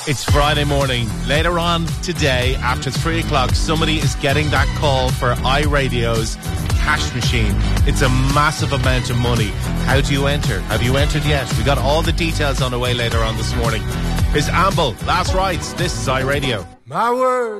It's Friday morning. Later on today, after 3 o'clock, somebody is getting that call for iRadio's cash machine. It's a massive amount of money. How do you enter? Have you entered yet? We got all the details on the way later on this morning. It's Amble, Last Rites. This is iRadio. My word